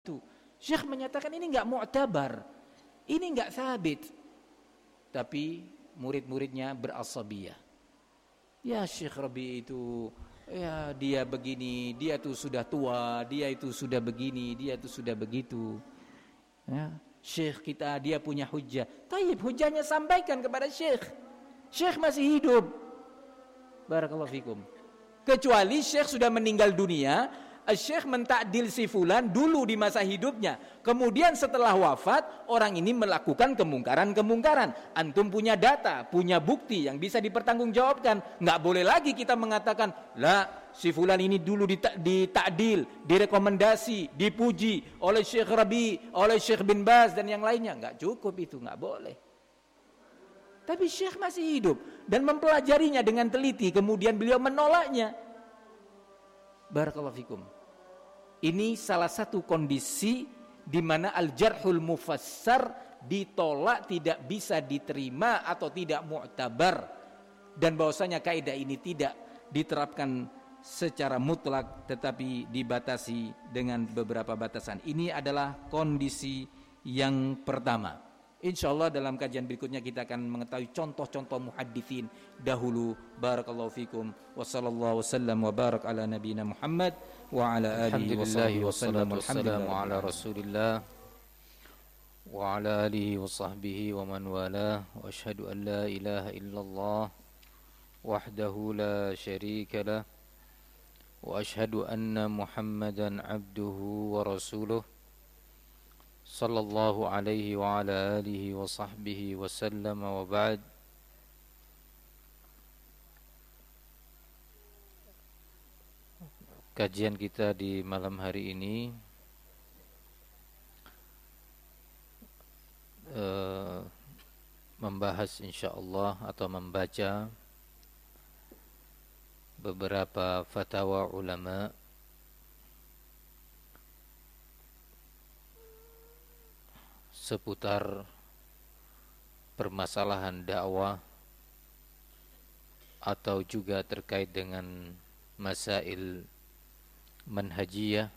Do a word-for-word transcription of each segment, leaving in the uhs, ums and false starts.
Syekh menyatakan ini enggak mu'tabar, ini enggak sabit. Tapi murid-muridnya berasabiyah. Ya Syekh Rabi itu, ya dia begini, dia tuh sudah tua, dia itu sudah begini, dia tuh sudah begitu. Ya, Syekh kita dia punya hujjah. Taib, hujjahnya sampaikan kepada Syekh. Syekh masih hidup. Barakallahu fikum. Kecuali Syekh sudah meninggal dunia, Syekh mentakdil si fulan dulu di masa hidupnya. Kemudian setelah wafat, orang ini melakukan kemungkaran-kemungkaran. Antum punya data, punya bukti yang bisa dipertanggungjawabkan. Nggak boleh lagi kita mengatakan, lah si fulan ini dulu ditakdil, direkomendasi, dipuji oleh Syekh Rabi, oleh Syekh bin Baz dan yang lainnya. Nggak cukup itu, nggak boleh. Tapi Syekh masih hidup dan mempelajarinya dengan teliti. Kemudian beliau menolaknya. Barakallahu fikum. Ini salah satu kondisi di mana al-jarhul mufassar ditolak, tidak bisa diterima atau tidak mu'tabar, dan bahwasanya kaidah ini tidak diterapkan secara mutlak tetapi dibatasi dengan beberapa batasan. Ini adalah kondisi yang pertama. Insyaallah dalam kajian berikutnya kita akan mengetahui contoh-contoh muhadditsin dahulu. Barakallahu fikum wa sallallahu wasallam wa barak ala nabiyina Muhammad wa ala alihi wa sahbihi wasallam. Wassalamu ala Rasulillah wa ala alihi wa sahbihi wa man wala. Wa asyhadu an la ilaha illallah wahdahu la syarika lah wa asyhadu anna Muhammadan abduhu wa rasuluh sallallahu alaihi wa ala alihi wa sahbihi wa sallam. Wa ba'd. Kajian kita di malam hari ini uh, membahas insyaallah atau membaca beberapa fatwa ulama seputar permasalahan dakwah atau juga terkait dengan masail manhajiyah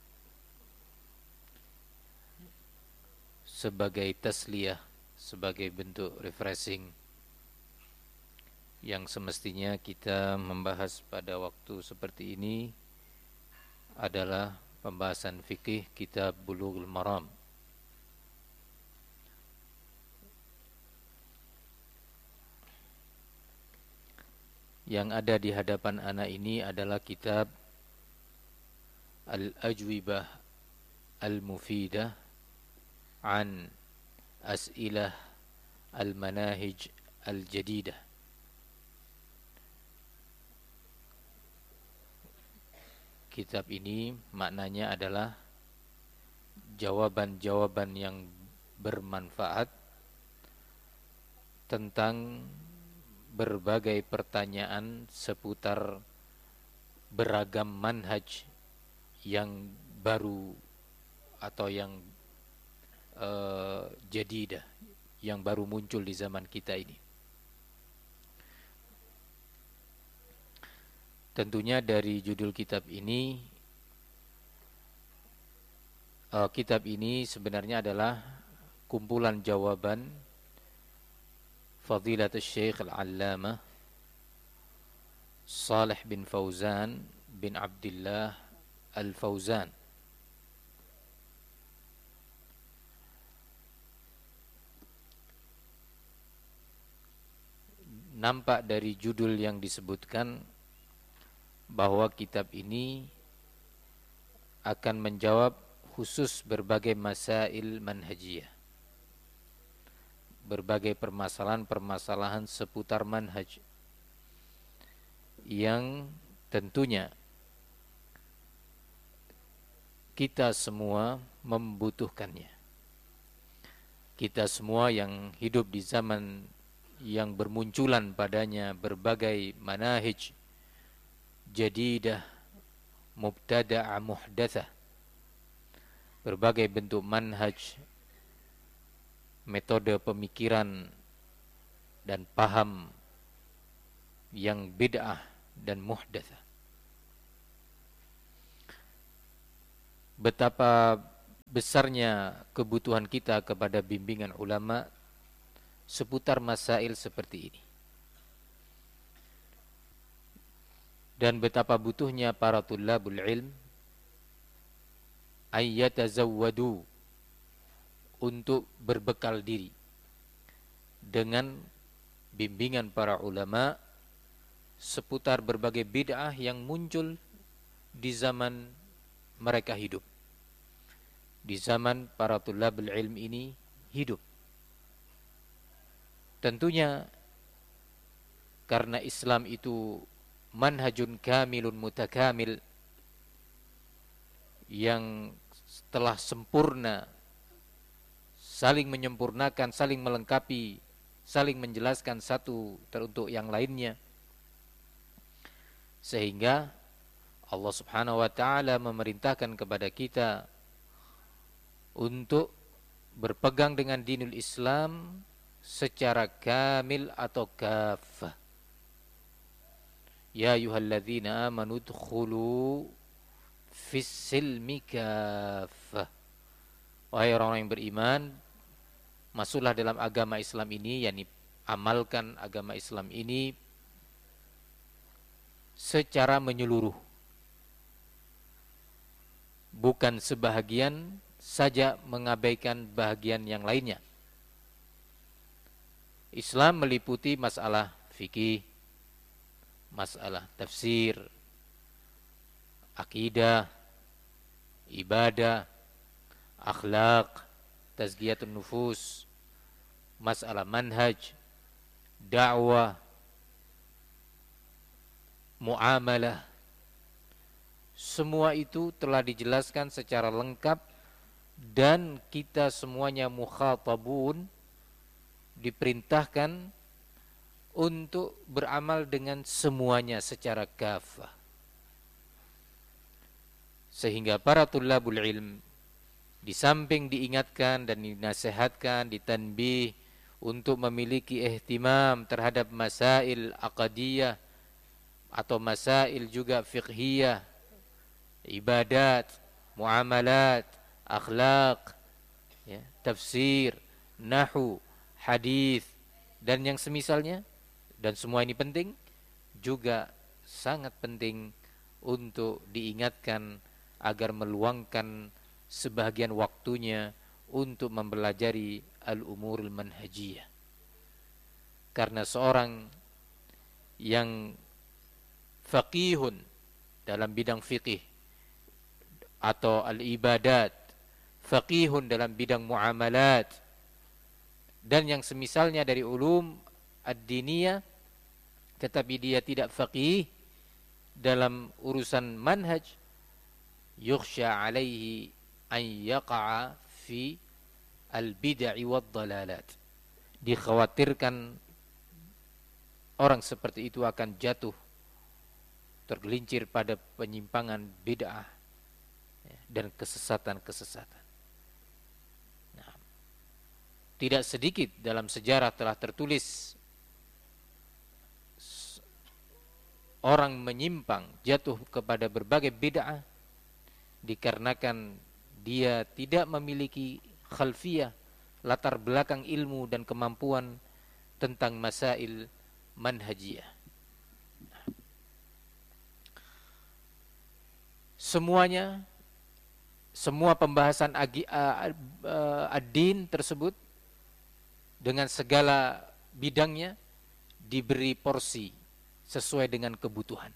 sebagai tasliyah, sebagai bentuk refreshing yang semestinya kita membahas pada waktu seperti ini adalah pembahasan fikih kitab Bulughul Maram. Yang ada di hadapan anak ini adalah kitab Al-Ajwibah Al-Mufidah an As'ilah Al-Manahij Al-Jadidah. Kitab ini maknanya adalah jawaban-jawaban yang bermanfaat tentang berbagai pertanyaan seputar beragam manhaj yang baru atau yang uh, jadidah, yang baru muncul di zaman kita ini. Tentunya dari judul kitab ini, uh, kitab ini sebenarnya adalah kumpulan jawaban Fadilatul Syekh Al-Allamah Salih bin Fauzan bin Abdullah Al-Fauzan. Nampak dari judul yang disebutkan bahwa kitab ini akan menjawab khusus berbagai masail manhajiyah, berbagai permasalahan-permasalahan seputar manhaj yang tentunya kita semua membutuhkannya. Kita semua yang hidup di zaman yang bermunculan padanya berbagai manahij jadidah, mubtada'ah, muhdatsah, berbagai bentuk manhaj, metode pemikiran dan paham yang bid'ah dan muhdatsah. Betapa besarnya kebutuhan kita kepada bimbingan ulama seputar masail seperti ini. Dan betapa butuhnya para tullabul ilm ayyatazawwadu, untuk berbekal diri dengan bimbingan para ulama seputar berbagai bid'ah yang muncul di zaman mereka hidup, di zaman para tullabul ilm ini hidup. Tentunya karena Islam itu manhajun kamilun mutakamil, yang telah sempurna, saling menyempurnakan, saling melengkapi, saling menjelaskan satu teruntuk yang lainnya, sehingga Allah Subhanahu wa taala memerintahkan kepada kita untuk berpegang dengan dinul Islam secara kamil atau kafah. Ya ayyuhalladzina amanu dkhulu fis silmi kafah. Wahai orang-orang yang beriman, masuklah dalam agama Islam ini, yakni amalkan agama Islam ini secara menyeluruh, bukan sebahagian saja mengabaikan bahagian yang lainnya. Islam meliputi masalah fikih, masalah tafsir, akidah, ibadah, akhlak, tazkiyatun nufus, masalah manhaj, dakwah, muamalah. Semua itu telah dijelaskan secara lengkap, dan kita semuanya mukhatabun, diperintahkan untuk beramal dengan semuanya secara kafah. Sehingga para tullabul ilm di samping diingatkan dan dinasihatkan, ditanbih untuk memiliki ihtimam terhadap masail aqadiyah atau masail juga fiqhiyah, ibadat, muamalat, akhlak, ya, tafsir, nahwu, hadis, dan yang semisalnya, dan semua ini penting, juga sangat penting untuk diingatkan agar meluangkan sebahagian waktunya untuk mempelajari al-umurul manhajiyah. Karena seorang yang faqihun dalam bidang fikih atau al-ibadat, faqihun dalam bidang muamalat, dan yang semisalnya dari ulum ad-diniyah, tetapi dia tidak faqih dalam urusan manhaj, yukhsha alaihi an yaqa'a fi al-bid'i wad-dalalat. Dikhawatirkan orang seperti itu akan jatuh, tergelincir pada penyimpangan bid'ah dan kesesatan-kesesatan. Nah, tidak sedikit dalam sejarah telah tertulis orang menyimpang, jatuh kepada berbagai bid'ah dikarenakan dia tidak memiliki khalfiyah, latar belakang ilmu dan kemampuan tentang masail manhajiyah. Semuanya, semua pembahasan agi, uh, uh, ad-din tersebut dengan segala bidangnya diberi porsi sesuai dengan kebutuhan.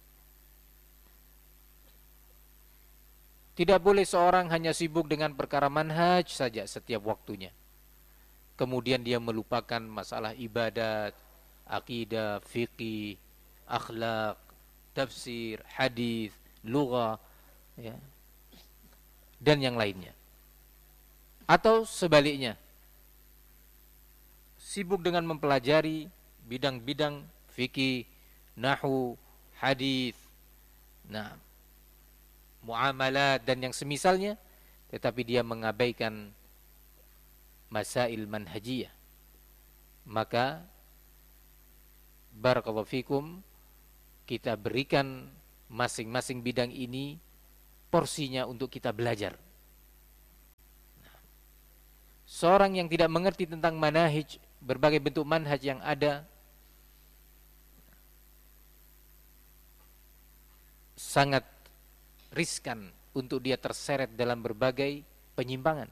Tidak boleh seorang hanya sibuk dengan perkara manhaj saja setiap waktunya, kemudian dia melupakan masalah ibadat, akidah, fikih, akhlak, tafsir, hadis, lughah, ya, dan yang lainnya. Atau sebaliknya, sibuk dengan mempelajari bidang-bidang fikih, nahwu, hadis, nah, muamalat dan yang semisalnya, tetapi dia mengabaikan masail manhajiyah. Maka barakallahu fikum, kita berikan masing-masing bidang ini porsinya untuk kita belajar. seorang yang tidak mengerti tentang manhaj, berbagai bentuk manhaj yang ada, sangat riskan untuk dia terseret dalam berbagai penyimpangan.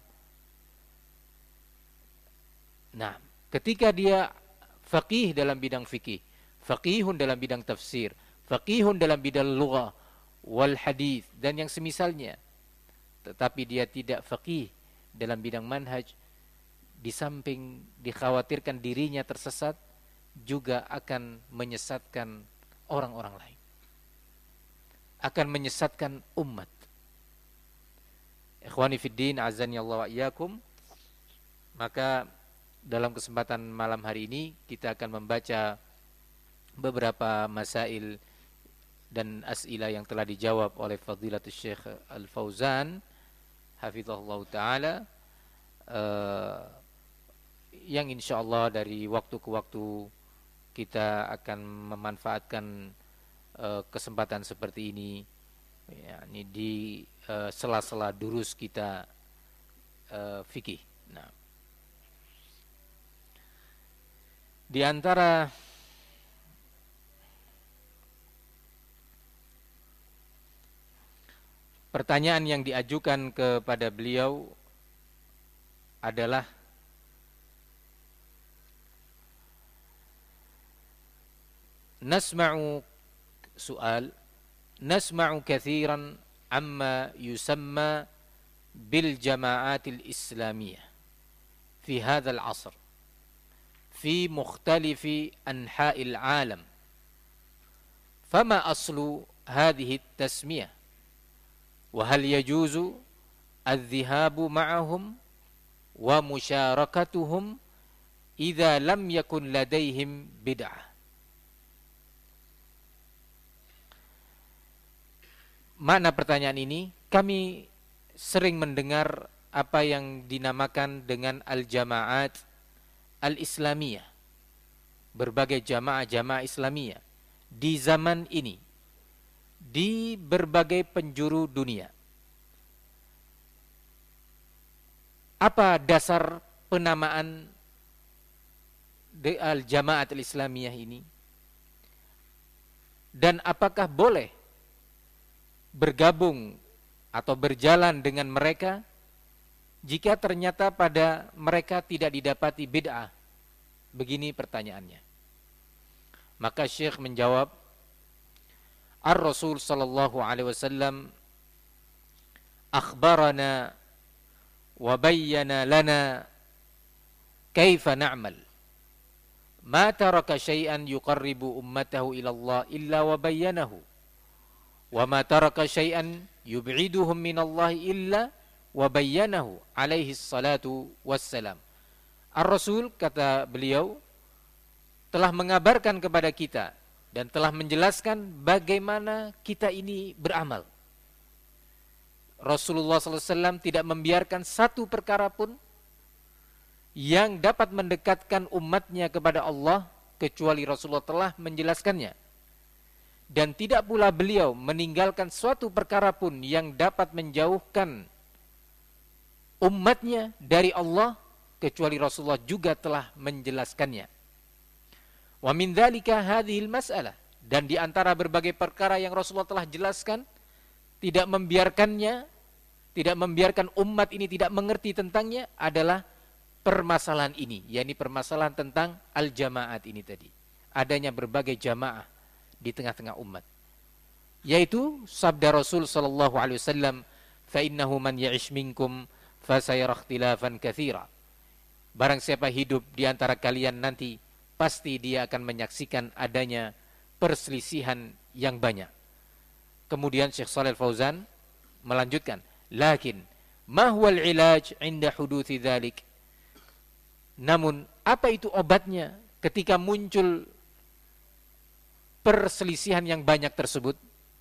Nah, ketika dia faqih dalam bidang fikih, faqihun dalam bidang tafsir, faqihun dalam bidang lughah wal hadis dan yang semisalnya, tetapi dia tidak faqih dalam bidang manhaj, di samping dikhawatirkan dirinya tersesat, juga akan menyesatkan orang-orang lain, akan menyesatkan umat. Ikhwani fiddin, azani Allah wa iyyakum. Maka dalam kesempatan malam hari ini kita akan membaca beberapa masail dan as'ilah yang telah dijawab oleh Fadilatul Syekh Al-Fauzan hafizahullah ta'ala, uh, yang insyaallah dari waktu ke waktu kita akan memanfaatkan uh, kesempatan seperti ini, yakni di uh, sela-sela durus kita uh, fikih. Nah, di antara pertanyaan yang diajukan kepada beliau adalah nasma'u soal nasma'u katsiran amma yusamma bil jama'atil islamiyah fi hadzal 'asr fi mukhtalifi anha'il 'alam, fama aslu hadhihi at-tasmiyah wa hal yajuzu adh-dhahabu ma'ahum wa musyarakatuhum idza lam yakun ladaihim bid'ah. Makna pertanyaan ini, kami sering mendengar apa yang dinamakan dengan al-jama'at al-islamiyah, berbagai jamaah-jamaah islamiyah di zaman ini, di berbagai penjuru dunia. Apa dasar penamaan al-jamaat al-islamiyah ini? Dan apakah boleh bergabung atau berjalan dengan mereka jika ternyata pada mereka tidak didapati bid'ah? Begini pertanyaannya. Maka Syekh menjawab, Ar-Rasul sallallahu alaihi wasallam akhbarana wa bayyana lana kaifa na'mal. Ma taraka syai'an yuqarribu ummatahu ila Allah illa wa bayyanahu. Wa ma taraka syai'an yub'iduhum min Allah illa wa bayyanahu alaihi salatu wassalam. Ar-Rasul, kata beliau, telah mengabarkan kepada kita dan telah menjelaskan bagaimana kita ini beramal. Rasulullah sallallahu alaihi wasallam tidak membiarkan satu perkara pun yang dapat mendekatkan umatnya kepada Allah kecuali Rasulullah telah menjelaskannya. Dan tidak pula beliau meninggalkan suatu perkara pun yang dapat menjauhkan umatnya dari Allah kecuali Rasulullah juga telah menjelaskannya. Wa min dzalika hadhil mas'alah, dan di antara berbagai perkara yang Rasulullah telah jelaskan, tidak membiarkannya, tidak membiarkan umat ini tidak mengerti tentangnya adalah permasalahan ini, yakni permasalahan tentang al-jamaat ini tadi. Adanya berbagai jamaah di tengah-tengah umat. Yaitu sabda Rasul sallallahu alaihi wasallam, fa innahu man ya'ish minkum fa sayara ikhtilafan katsira. Barang siapa hidup di antara kalian nanti, pasti dia akan menyaksikan adanya perselisihan yang banyak. Kemudian Syekh Shalih Al-Fauzan melanjutkan, lakin ma huwal ilaj 'inda huduthi dzalik. Namun apa itu obatnya ketika muncul perselisihan yang banyak tersebut?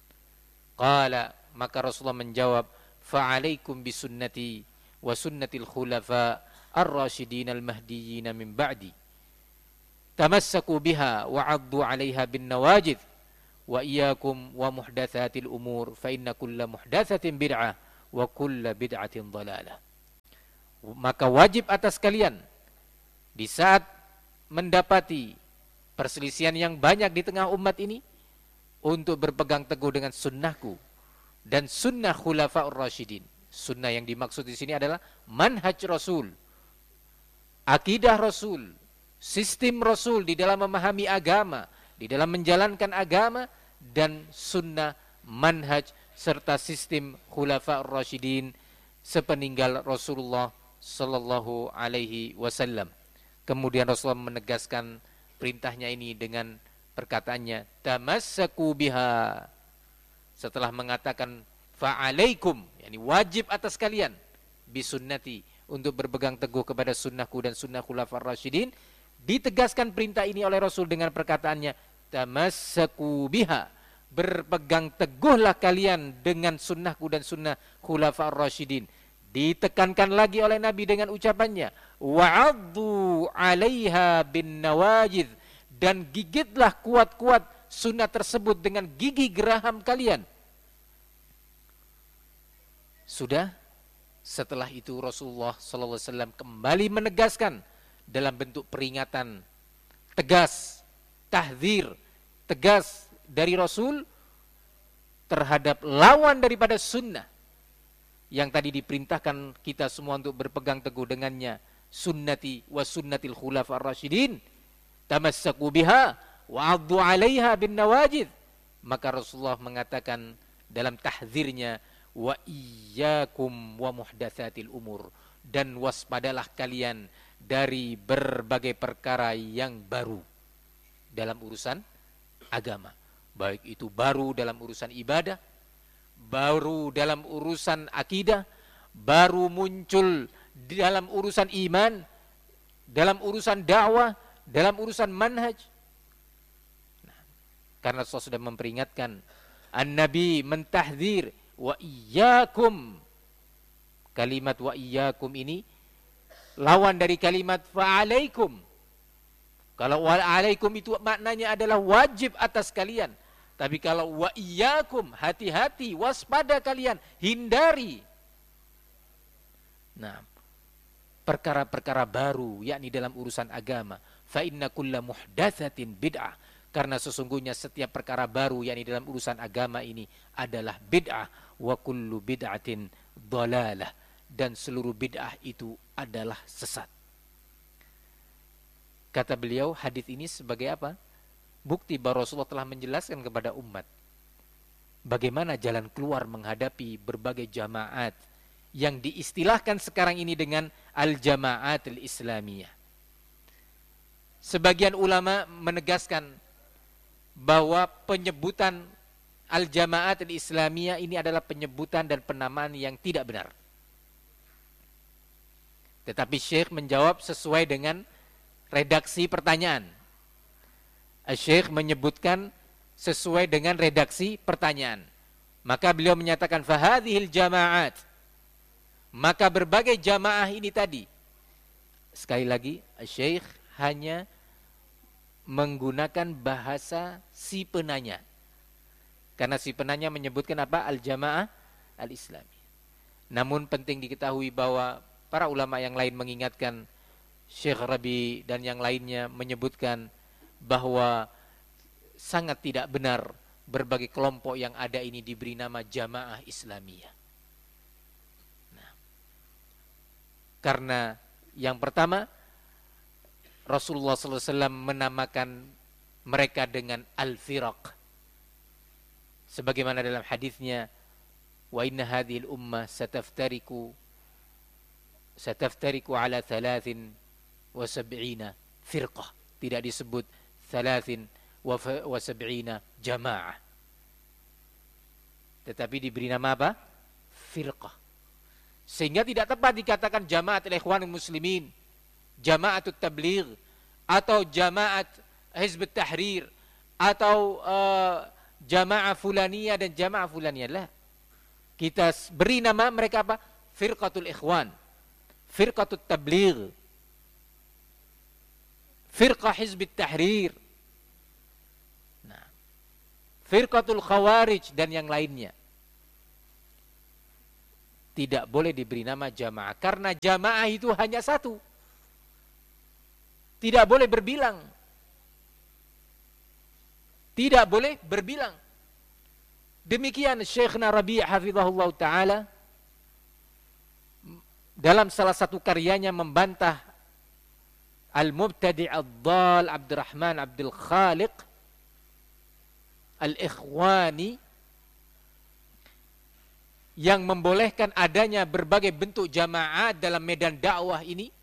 Qala, maka Rasulullah menjawab, fa'alaikum bisunnati wa sunnatil khulafa ar-rasyidin al-mahdiyyin min ba'di. Tamassaku biha wa 'addu 'alaiha bin nawajid wa iyyakum wa muhdatsatil umur fa inna kulla muhdatsatin bid'ah wa kulla bid'atin dhalalah. Maka wajib atas kalian di saat mendapati perselisihan yang banyak di tengah umat ini untuk berpegang teguh dengan sunnahku dan sunnah khulafa'ur rasyidin. Sunnah yang dimaksud di sini adalah manhaj Rasul, akidah Rasul, sistem Rasul di dalam memahami agama, di dalam menjalankan agama, dan sunnah, manhaj, serta sistem khulafa'ur rasyidin sepeninggal Rasulullah sallallahu alaihi wasallam. Kemudian Rasulullah menegaskan perintahnya ini dengan perkataannya, tamassaku biha. Setelah mengatakan fa'alaikum, yakni wajib atas kalian, bisunnati, untuk berpegang teguh kepada sunnahku dan sunnah khulafa'ur rasyidin, ditegaskan perintah ini oleh Rasul dengan perkataannya, tamassaku biha, berpegang teguhlah kalian dengan sunnahku dan sunnah khulafa'ur rasyidin. Ditekankan lagi oleh Nabi dengan ucapannya, wa'addu 'alaiha bin nawajid, dan gigitlah kuat-kuat sunnah tersebut dengan gigi geraham kalian. Sudah, setelah itu Rasulullah sallallahu alaihi wasallam kembali menegaskan dalam bentuk peringatan tegas, tahdzir tegas dari Rasul terhadap lawan daripada sunnah yang tadi diperintahkan kita semua untuk berpegang teguh dengannya, sunnati wa sunnatil khulafa'ir rasyidin, tamassaku biha wa 'addu 'alaiha bin nawajid. Maka Rasulullah mengatakan dalam tahdzirnya, wa iyyakum wa muhdatsatil umur, dan waspadalah kalian dari berbagai perkara yang baru dalam urusan agama, baik itu baru dalam urusan ibadah, baru dalam urusan akidah, baru muncul dalam urusan iman, dalam urusan dakwah, dalam urusan manhaj. Nah, karena Rasul sudah memperingatkan, an-nabi mentahdzir, wa iyyakum. Kalimat wa iyyakum ini lawan dari kalimat fa'alaikum. Kalau wa'alaikum itu maknanya adalah wajib atas kalian. Tapi kalau wa iyyakum, hati-hati, waspada kalian, hindari. Nah, perkara-perkara baru, yakni dalam urusan agama. Fa inna kulla muhdatsatin bid'ah. Karena sesungguhnya setiap perkara baru, yakni dalam urusan agama ini adalah bid'ah. Wa kullu bid'atin dhalalah. Dan seluruh bid'ah itu adalah sesat. Kata beliau, hadis ini sebagai apa? Bukti bahwa Rasulullah telah menjelaskan kepada umat bagaimana jalan keluar menghadapi berbagai jamaat yang diistilahkan sekarang ini dengan al-jama'at al-islamiyah. Sebagian ulama menegaskan bahwa penyebutan al-jama'at al-islamiyah ini adalah penyebutan dan penamaan yang tidak benar. Tetapi Syekh menjawab sesuai dengan redaksi pertanyaan. Syekh menyebutkan sesuai dengan redaksi pertanyaan. Maka beliau menyatakan fahadhil jama'at. Maka berbagai jamaah ini tadi. Sekali lagi, Syekh hanya menggunakan bahasa si penanya. Karena si penanya menyebutkan apa? Al-jamaah al-islami. Namun penting diketahui bahwa para ulama yang lain mengingatkan, Syekh Rabi dan yang lainnya menyebutkan bahwa sangat tidak benar berbagai kelompok yang ada ini diberi nama jamaah Islamiyah. Nah, karena yang pertama, Rasulullah sallallahu alaihi wasallam menamakan mereka dengan al-firaq. Sebagaimana dalam hadisnya, wa inna hadhil ummah sataftariku sataftariku ala thalathin wa sab'ina firqah. Tidak disebut thalathin wa sab'ina jamaah, tetapi diberi nama apa? Firqah. Sehingga tidak tepat dikatakan jamaat al-ikhwanul muslimin, jamaatut tabligh, atau jamaat hizbut tahrir, atau uh, jamaah fulaniyah dan jamaah fulaniyah. Lah, kita beri nama mereka apa? Firqatul ikhwan, firqatul tabligh, firqah hizbut tahrir, nah, firqatul khawarij dan yang lainnya. tidak boleh diberi nama jamaah. Karena jamaah itu hanya satu. Tidak boleh berbilang. Tidak boleh berbilang. Demikian Syekhna Rabi' hafizahullah ta'ala dalam salah satu karyanya membantah Al-Mubtadi' Ad-Dhal Abdurrahman Abdul Khaliq Al-Ikhwani yang membolehkan adanya berbagai bentuk jamaah dalam medan dakwah ini.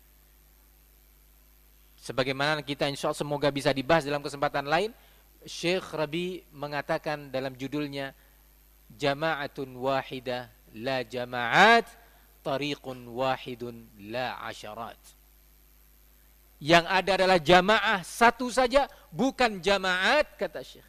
Sebagaimana kita insya Allah semoga bisa dibahas dalam kesempatan lain, Syekh Rabi mengatakan dalam judulnya Jama'atun wahidah la jama'at, tariqun wahidun la asyarat. Yang ada adalah jamaah satu saja, bukan jamaat, kata Syekh.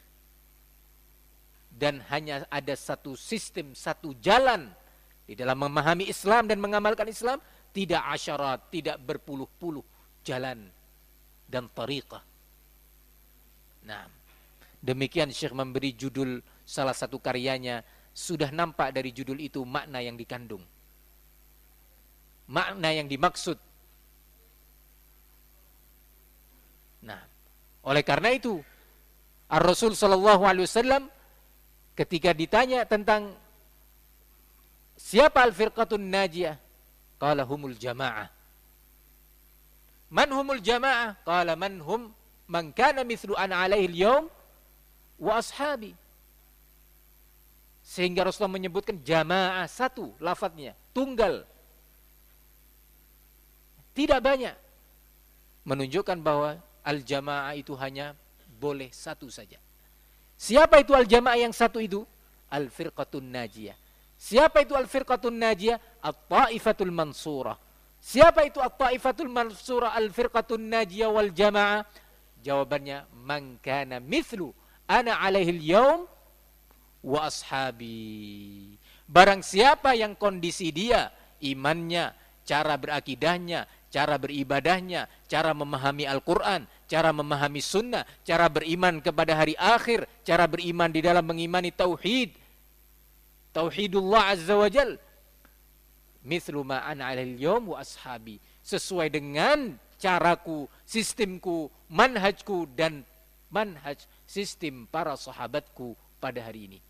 Dan hanya ada satu sistem, satu jalan di dalam memahami Islam dan mengamalkan Islam, tidak asyarat, tidak berpuluh-puluh jalan dan tariqah. Nah, demikian Syekh memberi judul salah satu karyanya. Sudah nampak dari judul itu makna yang dikandung, makna yang dimaksud. Nah, oleh karena itu Ar-Rasul sallallahu alaihi wasallam ketika ditanya tentang siapa al-firqatun najiyah, qala humul jamaah. Man humul jamaah? Qala man hum man kana mithlu ana alaihi al-yawm wa ashabi. Sehingga Rasulullah menyebutkan jamaah satu, lafadznya tunggal, tidak banyak, menunjukkan bahwa al-jamaah itu hanya boleh satu saja. Siapa itu al-jamaah yang satu itu? Al-firqatun najiyah. Siapa itu al-firqatun najiyah? At-ta'ifatul mansurah. Siapa itu at-ta'ifatul mansurah, al-firqatun najiyah wal jamaah? Jawabannya, man kana mithlu ana alaihi al-yawm wa ashabi. Barang siapa yang kondisi dia, imannya, cara berakidahnya, cara beribadahnya, cara memahami Al-Quran, cara memahami sunnah, cara beriman kepada hari akhir, cara beriman di dalam mengimani tauhid, tauhidullah azza wa jal, mithlu ma ana alaihi al-yawm wa ashabi, sesuai dengan caraku, sistemku, manhajku dan manhaj sistem para sahabatku pada hari ini.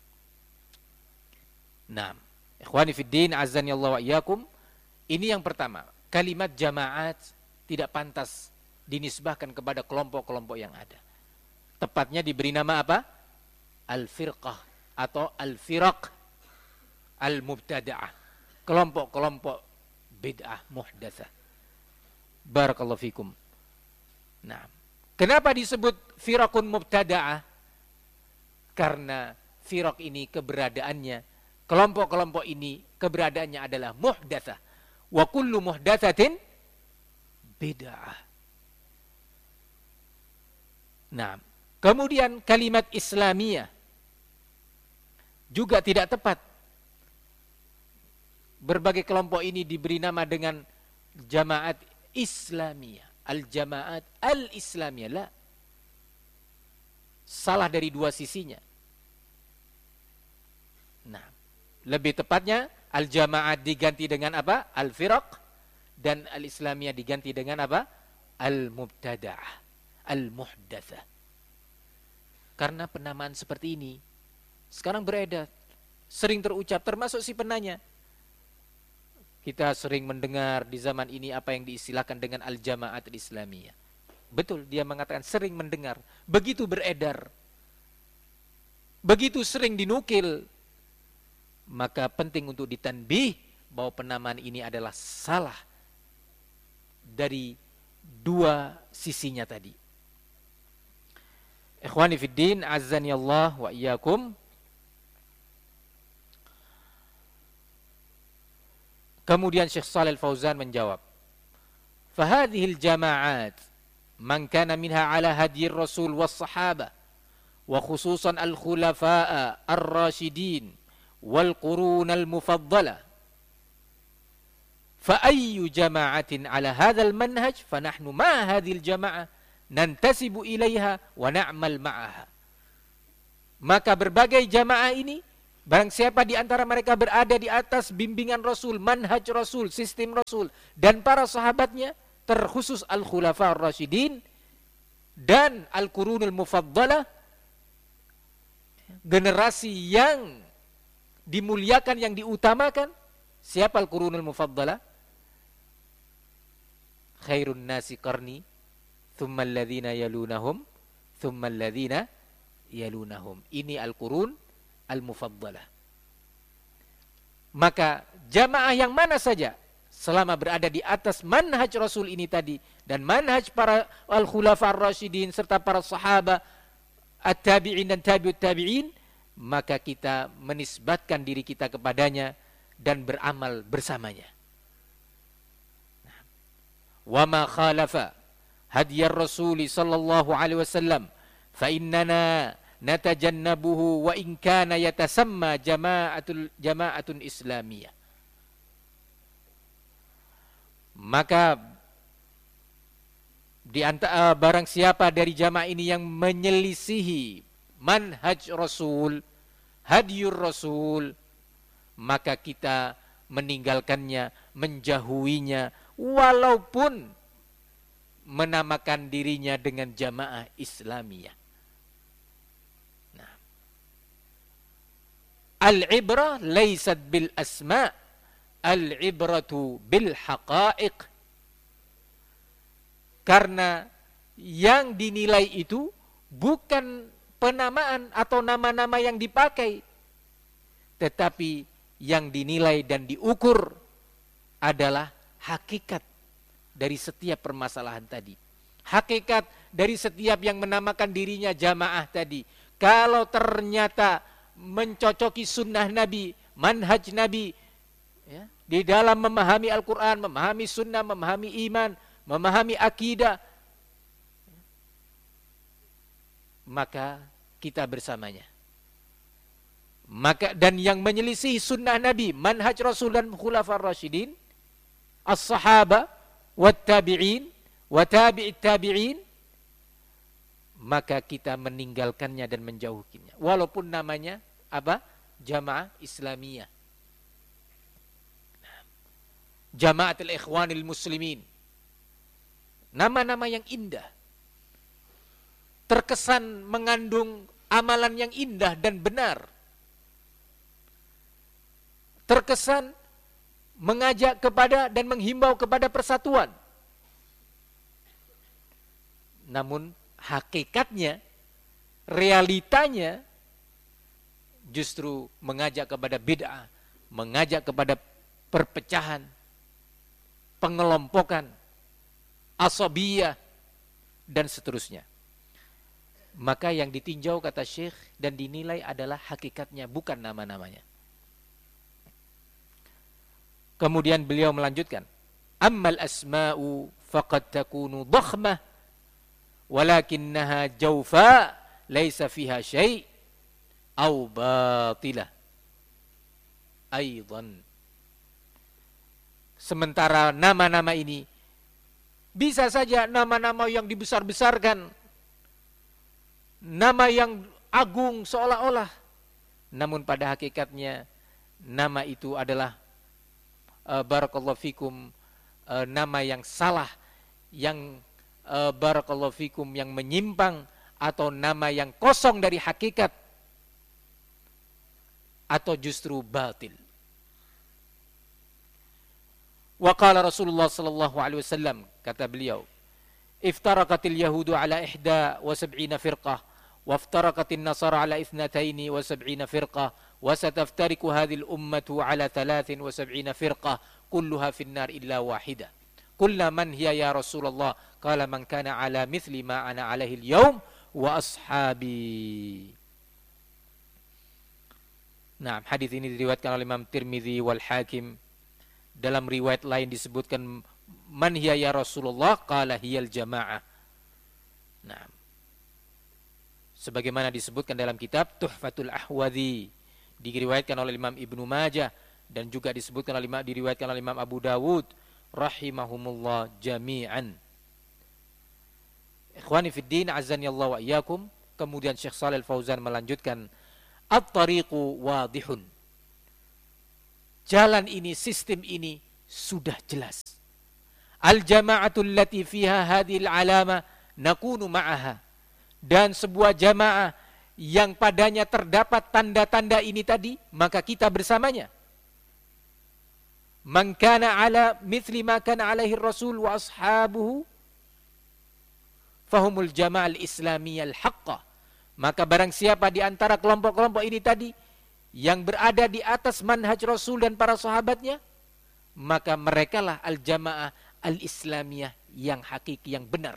Nah, ikhwani fiddin azani Allah wa iyyakum, ini yang pertama. Kalimat jamaat tidak pantas dinisbahkan kepada kelompok-kelompok yang ada. Tepatnya diberi nama apa? Al-firqah atau al-firaq al-mubtada'ah. Kelompok-kelompok bid'ah muhdatsah. Barakallahu fikum. Nah, kenapa disebut firaqun mubtada'ah? Karena firaq ini keberadaannya, kelompok-kelompok ini keberadaannya adalah muhdatsah. Wa kullu muhdatsatin bid'ah. Nah, kemudian kalimat Islamiyah juga tidak tepat. Berbagai kelompok ini diberi nama dengan jamaat Islamiyah, al-jamaat al-Islamiyah. La. Salah dari dua sisinya. Nah, lebih tepatnya al-jamaat diganti dengan apa? Al-firaq, dan al-Islamiyah diganti dengan apa? Al-mubtada'ah, al-muhdatsah. Karena penamaan seperti ini sekarang beredar, sering terucap, termasuk si penanya. Kita sering mendengar di zaman ini apa yang diistilahkan dengan al-jamaat al-Islamiyah. Betul, dia mengatakan sering mendengar, begitu beredar, begitu sering dinukil. Maka penting untuk ditanbih bahwa penamaan ini adalah salah dari dua sisinya tadi. Ikhwani fiddin azzani Allah wa iyyakum. Kemudian Syekh Shalih Al-Fauzan menjawab, "Fahadhil jama'at man kana minha ala hadyi Rasul was sahabah wa khususan al-khulafa'a ar-rasyidin wal qurun al-mufaddalah. Fa ayyu jama'atin ala hadzal manhaj fa nahnu ma hadhil jama'ah nantasibu ilaiha wa na'mal ma'aha." Maka berbagai jamaah ini Barang siapa di antara mereka berada di atas bimbingan Rasul, manhaj Rasul, sistem Rasul dan para sahabatnya, terkhusus al-khulafa ar-rasyidin dan al-qurunul mufaddalah, generasi yang dimuliakan, yang diutamakan. Siapa al-qurunul mufaddalah? Khairun nasi qarni, thumma alladhina yalunahum, thumma alladhina yalunahum. Ini al-qurun al-mufaddalah. Maka jamaah yang mana saja selama berada di atas manhaj Rasul ini tadi dan manhaj para al-khulafa ar-rasyidin serta para sahabat, at-tabi'in dan tabi'ut tabi'in, maka kita menisbatkan diri kita kepadanya dan beramal bersamanya. Wa ma khalafa hadiyar Rasul sallallahu alaihi wasallam fa innana natajannabuhu wa in kana yatasamma jama'atul jama'atun islamiyah. Maka di antara barang siapa dari jamaah ini yang menyelisihi manhaj Rasul, hadiyur Rasul, maka kita meninggalkannya, menjauhinya, walaupun menamakan dirinya dengan jamaah Islamiyah. Nah, al-ibrah laysat bil asma', al-ibratu bil haqa'iq. Karena yang dinilai itu bukan penamaan atau nama-nama yang dipakai, tetapi yang dinilai dan diukur adalah hakikat dari setiap permasalahan tadi. Hakikat dari setiap yang menamakan dirinya jamaah tadi. Kalau ternyata mencocoki sunnah Nabi, manhaj Nabi, ya, di dalam memahami Al-Quran, memahami sunnah, memahami iman, memahami akidah, maka kita bersamanya. Maka dan yang menyelisih sunnah Nabi, manhaj Rasul dan khulafar rasyidin, as-sahaba, wat tabi'in, wa tabi'it tabi'in, maka kita meninggalkannya dan menjauhinya. Walaupun namanya apa? Jamaah Islamiyah. Jamaatul Ikhwanil Muslimin. Nama-nama yang indah. Terkesan mengandung amalan yang indah dan benar. Terkesan mengajak kepada dan menghimbau kepada persatuan. Namun hakikatnya, realitanya justru mengajak kepada bid'ah, mengajak kepada perpecahan, pengelompokan, asabiyah, dan seterusnya. Maka yang ditinjau kata Syekh dan dinilai adalah hakikatnya, bukan nama-namanya. Kemudian beliau melanjutkan, ammal asma'u faqad takunu dakhmah walakinnaha jawfa laisa fiha syai' au batilah aidan. Sementara nama-nama ini bisa saja nama-nama yang dibesar-besarkan, nama yang agung seolah-olah, namun pada hakikatnya nama itu adalah uh, barakallahu fikum, uh, nama yang salah, yang uh, barakallahu fikum yang menyimpang, atau nama yang kosong dari hakikat, atau justru batil. Wa qala Rasulullah sallallahu alaihi wasallam, kata beliau, iftaraqatil yahudu ala ihda wa sab'ina firqah wa iftaraqatin nasara ala ithnataini wa sab'ina firqah wa sataftariku hadhil ummatu ala thalathin wa sab'ina firqah kulluha finnar illa wahidah. Qulna man hiya ya Rasulullah? Qala man kana ala mithli ma ana alaihi al-yawm wa ashabi. Nah, hadis ini diriwayatkan oleh Imam Tirmidzi wal Hakim. Dalam riwayat lain disebutkan man hiya ya Rasulullah? Qala hiyal jamaah. Nah, sebagaimana disebutkan dalam kitab Tuhfatul Ahwadhi, diriwayatkan oleh Imam Ibnu Majah dan juga disebutkan oleh diriwayatkan oleh Imam Abu Dawud rahimahumullah jami'an. Ikhwani fid din, azani Allah wa iyyakum. Kemudian Syekh Shalih Al Fauzan melanjutkan, at-tariqu wadihun. Jalan ini, sistem ini sudah jelas. Al-jama'atul lati fiha hadhil alama nakunu ma'aha. Dan sebuah jamaah yang padanya terdapat tanda-tanda ini tadi, maka kita bersamanya. Man kana ala mithli ma kana alaihi rasul wa ashabuhu fahumul jama'al islamiyal haqqah. Maka barang siapa di antara kelompok-kelompok ini tadi yang berada di atas manhaj Rasul dan para sahabatnya, maka merekalah al-jamaah al-islamiyah yang hakiki, yang benar.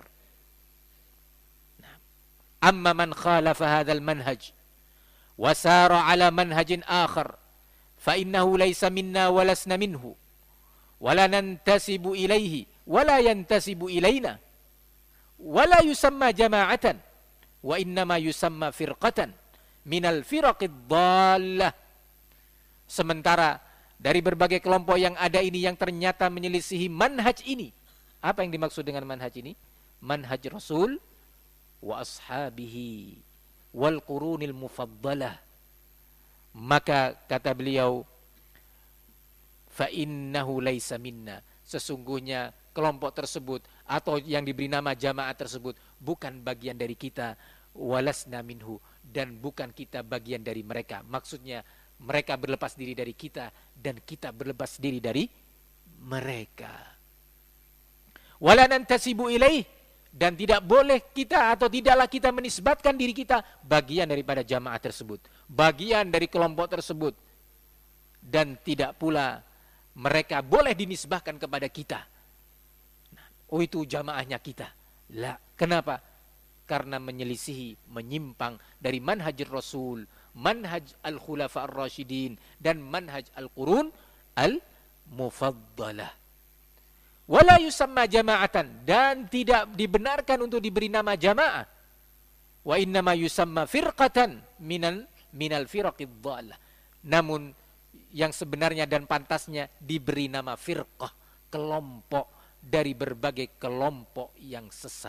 Amma man khalafa hadzal manhaj wa sara ala manhajin akhar fa innahu laysa minna wa lasna minhu wa la nantasibu ilayhi wa la yantasibu ilayna wa la yusamma jama'atan wa innama yusamma firqatan minal firaqid dhallah. Sementara dari berbagai kelompok yang ada ini yang ternyata menyelisihi manhaj ini. Apa yang dimaksud dengan manhaj ini? Manhaj Rasul wa ashabihi wal qurunil mufaddalah. Maka kata beliau, fa innahu laisa minna, sesungguhnya kelompok tersebut atau yang diberi nama jamaah tersebut bukan bagian dari kita, walasna minhu, dan bukan kita bagian dari mereka. Maksudnya mereka berlepas diri dari kita dan kita berlepas diri dari mereka. Wala nantasibu ilaih, dan tidak boleh kita atau tidaklah kita menisbatkan diri kita bagian daripada jamaah tersebut, bagian dari kelompok tersebut, dan tidak pula mereka boleh dinisbahkan kepada kita. Oh, itu jamaahnya kita. Lah, kenapa? Karena menyelisihi, menyimpang dari manhaj Rasul, manhaj al-khulafa ar-rasyidin, dan manhaj al-qurun al-mufaddalah. Wala yusamma jama'atan, dan tidak dibenarkan untuk diberi nama jamaah. Wa innama yusamma firqatan minal minal firaqid dhalah. Namun yang sebenarnya dan pantasnya diberi nama firqah, kelompok dari berbagai kelompok yang sesat.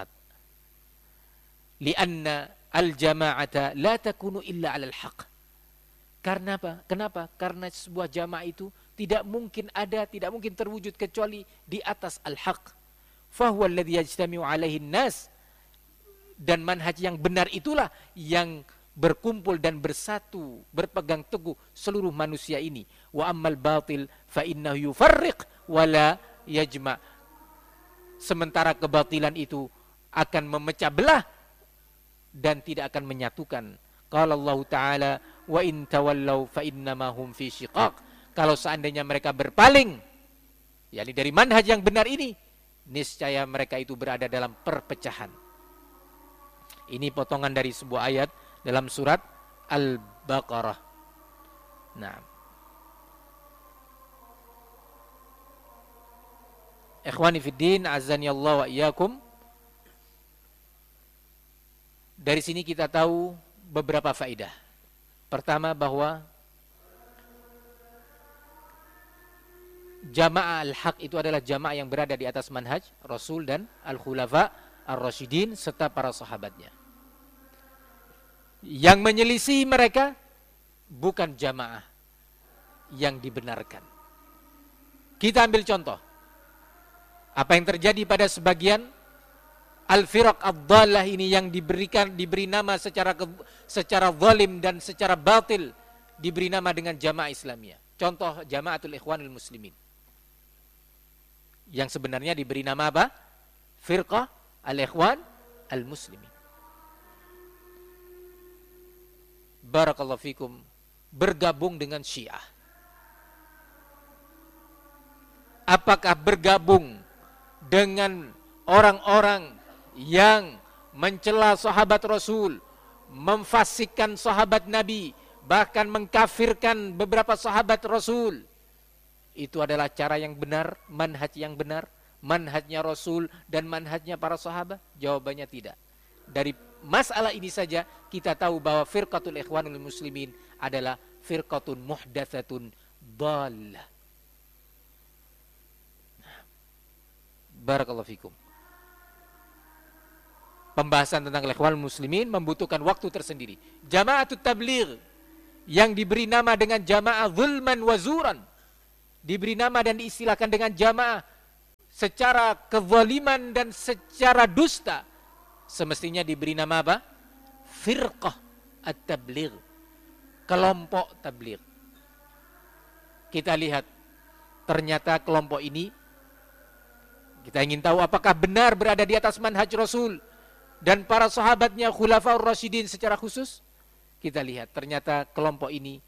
Lianna al-jama'ata la takunu illa 'alal haqq. Karena apa? Kenapa? Karena sebuah jamaah itu tidak mungkin ada, tidak mungkin terwujud kecuali di atas al-haq. Fahuwa alladhi yajtami'u 'alaihi an-nas. Dan manhaj yang benar itulah yang berkumpul dan bersatu, berpegang teguh seluruh manusia ini. Wa ammal batil fa innahu yufarriq wa la yajma'. Sementara kebatilan itu akan memecah belah dan tidak akan menyatukan. Qala Allah Ta'ala wa in tawallaw fa innama hum fi shiqaq. Kalau seandainya mereka berpaling, yakni dari manhaj yang benar ini, niscaya mereka itu berada dalam perpecahan. Ini potongan dari sebuah ayat dalam surat Al-Baqarah. Nah, ikhwani fiddin, azani Allah wa iyyakum. Dari sini kita tahu beberapa faedah. Pertama, bahwa jamaah al-haq itu adalah jamaah yang berada di atas manhaj Rasul dan al-khulafa ar-rasyidin serta para sahabatnya. Yang menyelisih mereka bukan jamaah yang dibenarkan. Kita ambil contoh apa yang terjadi pada sebagian al-firaq ad-dhalah ini yang diberikan diberi nama secara secara zalim dan secara batil, diberi nama dengan jamaah Islamiyah. Contoh Jamaatul Ikhwanul Muslimin, yang sebenarnya diberi nama apa? Firqah al-Ikhwan al-Muslimin. Barakallahu fikum, bergabung dengan Syiah. Apakah bergabung dengan orang-orang yang mencela sahabat Rasul, memfasikkan sahabat Nabi, bahkan mengkafirkan beberapa sahabat Rasul? Itu adalah cara yang benar, manhaj yang benar, manhajnya Rasul dan manhajnya para sahabat? Jawabannya tidak. Dari masalah ini saja kita tahu bahwa firqatul ikhwanul muslimin adalah firqatun muhdatsatun dhalah. Barakallahu fikum. Pembahasan tentang ikhwanul muslimin membutuhkan waktu tersendiri. Jama'atut tabligh yang diberi nama dengan jamaah zulman wa zuran, diberi nama dan diistilahkan dengan jamaah secara kezaliman dan secara dusta, semestinya diberi nama apa? Firqah at-tabligh, kelompok tabligh. Kita lihat, ternyata kelompok ini, kita ingin tahu apakah benar berada di atas manhaj Rasul dan para sahabatnya khulafaur rasyidin secara khusus. Kita lihat, ternyata kelompok ini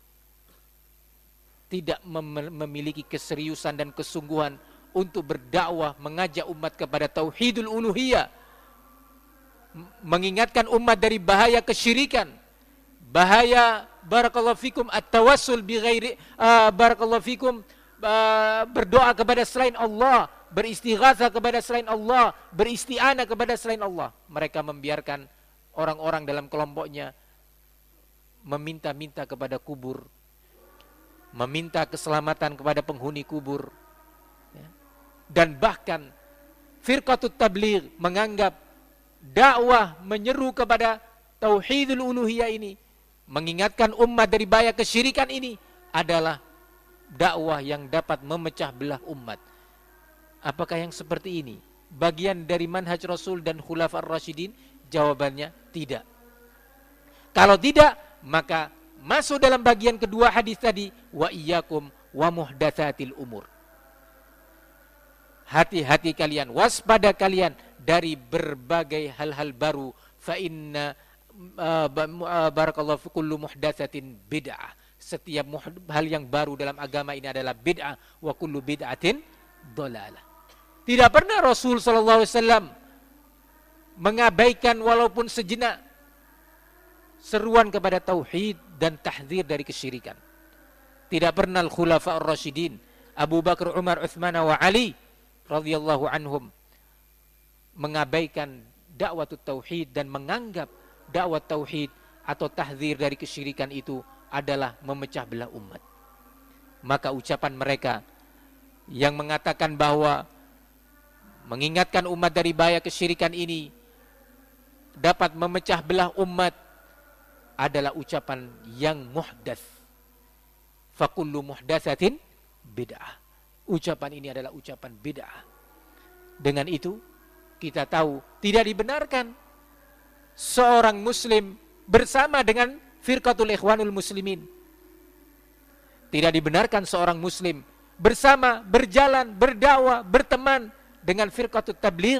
tidak mem- memiliki keseriusan dan kesungguhan untuk berdakwah, mengajak umat kepada tauhidul uluhiyah, mengingatkan umat dari bahaya kesyirikan, bahaya barakallahu fikum at-tawassul bi ghairi uh, barakallahu fikum uh, berdoa kepada selain Allah, beristighatsah kepada selain Allah, beristi'anah kepada selain Allah. Mereka membiarkan orang-orang dalam kelompoknya meminta-minta kepada kubur, meminta keselamatan kepada penghuni kubur, ya. Dan bahkan firqatut tabligh menganggap dakwah menyeru kepada tauhidul uluhiyah ini, mengingatkan umat dari bahaya kesyirikan ini adalah dakwah yang dapat memecah belah umat. Apakah yang seperti ini bagian dari manhaj Rasul dan khulafaur rasyidin? Jawabannya tidak. Kalau tidak, maka masuk dalam bagian kedua hadis tadi, wa iyyakum wa muhdatsatil umur. Hati-hati kalian, waspada kalian dari berbagai hal-hal baru. Fa inna uh, uh, barakallahu fi kullu muhdatsatin bid'ah. Setiap hal yang baru dalam agama ini adalah bid'ah, wa kullu bid'atin dhalalah. Tidak pernah Rasul sallallahu alaihi wasallam mengabaikan walaupun sejenak seruan kepada tauhid dan tahdzir dari kesyirikan. Tidak pernah al-khulafaur rasyidin Abu Bakar, Umar, Utsman wa Ali radhiyallahu anhum mengabaikan dakwah tauhid dan menganggap dakwah tauhid atau tahdzir dari kesyirikan itu adalah memecah belah umat. Maka ucapan mereka yang mengatakan bahwa mengingatkan umat dari bahaya kesyirikan ini dapat memecah belah umat adalah ucapan yang muhdats. Fakullu muhdatsatin bid'ah. Ucapan ini adalah ucapan bid'ah. Dengan itu kita tahu tidak dibenarkan seorang muslim bersama dengan firqatul ikhwanul muslimin. Tidak dibenarkan seorang muslim bersama, berjalan, berdakwah, berteman dengan firqatul tabligh.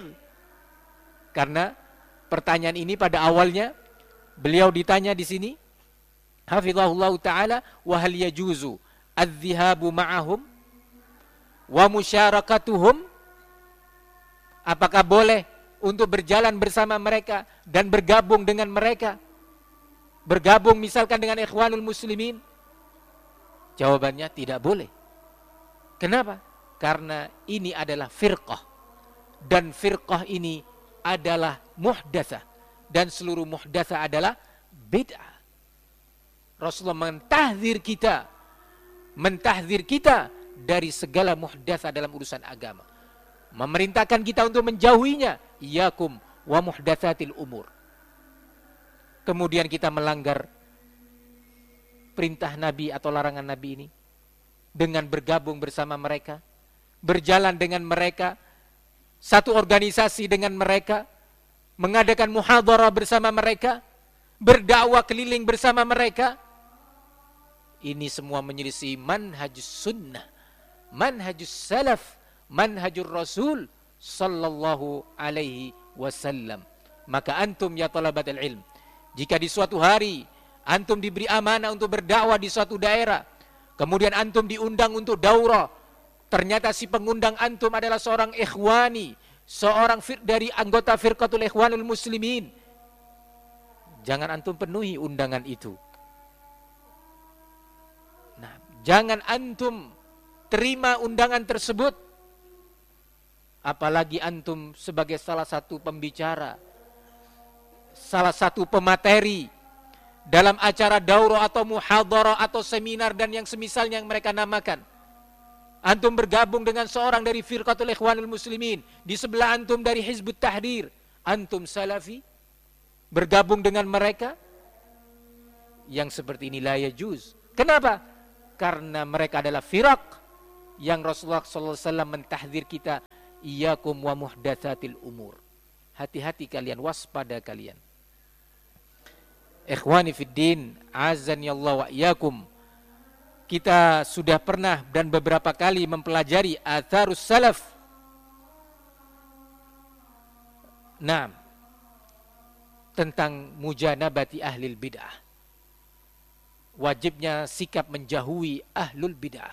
Karena pertanyaan ini pada awalnya beliau ditanya di sini, hafizahullah taala, wa hal yajuzu adh-dhahabu ma'ahum wa musyarakatuhum? Apakah boleh untuk berjalan bersama mereka dan bergabung dengan mereka? Bergabung misalkan dengan ikhwanul muslimin? Jawabannya tidak boleh. Kenapa? Karena ini adalah firqah, dan firqah ini adalah muhdatsah, dan seluruh muhdatsah adalah bid'ah. Rasulullah mentahdzir kita, mentahdzir kita dari segala muhdatsah dalam urusan agama. Memerintahkan kita untuk menjauhinya, iyyakum wa muhdatsatil umur. Kemudian kita melanggar perintah Nabi atau larangan Nabi ini dengan bergabung bersama mereka, berjalan dengan mereka, satu organisasi dengan mereka, mengadakan muhadharah bersama mereka, berdakwah keliling bersama mereka. Ini semua menyelisih manhajus sunnah, manhajus salaf, manhajur rasul sallallahu alaihi wasallam. Maka antum ya talabatul ilm, jika di suatu hari antum diberi amanah untuk berdakwah di suatu daerah, kemudian antum diundang untuk daurah, ternyata si pengundang antum adalah seorang ikhwani, seorang fir, dari anggota firqatul ikhwanul muslimin, jangan antum penuhi undangan itu. Nah, jangan antum terima undangan tersebut, apalagi antum sebagai salah satu pembicara, salah satu pemateri dalam acara daurah atau muhadharah atau seminar dan yang semisalnya yang mereka namakan. Antum bergabung dengan seorang dari firqatul ikhwanul muslimin, di sebelah antum dari Hizbut Tahrir, antum salafi, bergabung dengan mereka, yang seperti ini la yajuz. Kenapa? Karena mereka adalah firaq yang Rasulullah sallallahu alaihi wasallam mentahdzir kita, iyyakum wa muhdatsatil umur. Hati-hati kalian, waspada kalian. Ikhwani fid din, azani Allah wa iyyakum. Kita sudah pernah dan beberapa kali mempelajari atharus salaf. Nah, tentang mujanabati ahlil bid'ah. Wajibnya sikap menjauhi ahlul bid'ah.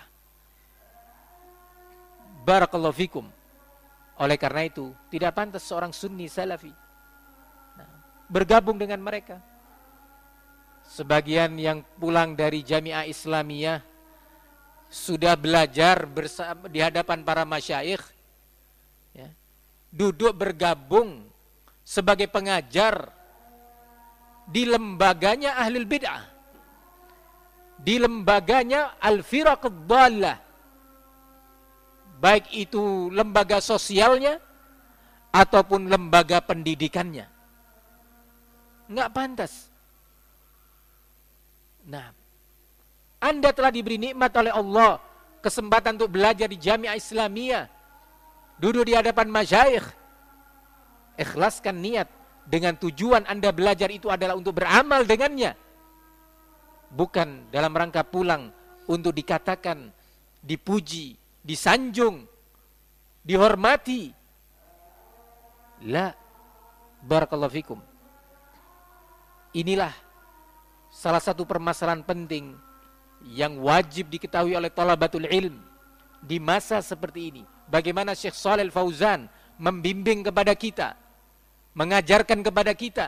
Barakallahu fikum. Oleh karena itu, tidak pantas seorang sunni salafi nah, bergabung dengan mereka. Sebagian yang pulang dari Jami'ah Islamiyah sudah belajar bersama di hadapan para masyayikh, ya, duduk bergabung sebagai pengajar di lembaganya ahlul bid'ah, di lembaganya al-firaq ad-dhallah, baik itu lembaga sosialnya ataupun lembaga pendidikannya. Enggak pantas. Nah, Anda telah diberi nikmat oleh Allah kesempatan untuk belajar di Jami'ah Islamiyah, duduk di hadapan masyayikh. Ikhlaskan niat dengan tujuan Anda belajar itu adalah untuk beramal dengannya, bukan dalam rangka pulang untuk dikatakan, dipuji, disanjung, dihormati. La, barakallahu fikum. Inilah salah satu permasalahan penting yang wajib diketahui oleh talabatul ilm di masa seperti ini. Bagaimana Syekh Shalih Al-Fauzan membimbing kepada kita, mengajarkan kepada kita